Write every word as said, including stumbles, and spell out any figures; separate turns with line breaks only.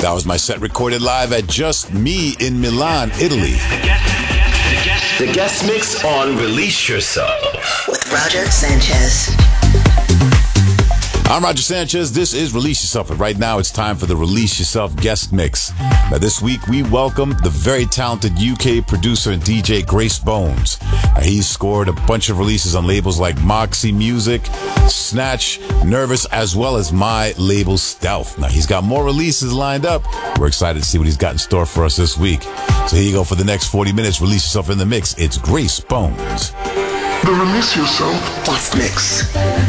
That was my set recorded live at Just Me in Milan, Italy.
The guest mix on Release Yourself
with Roger Sanchez.
I'm Roger Sanchez. This is Release Yourself. And right now it's time for the Release Yourself guest mix. Now this week we welcome the very talented U K producer and D J Grace Bones. Now, he's scored a bunch of releases on labels like Moxie Music, Snatch, Nervous, as well as my label Stealth. Now he's got more releases lined up. We're excited to see what he's got in store for us this week. So here you go for the next forty minutes. Release Yourself in the mix. It's Grace Bones.
The Release Yourself guest mix.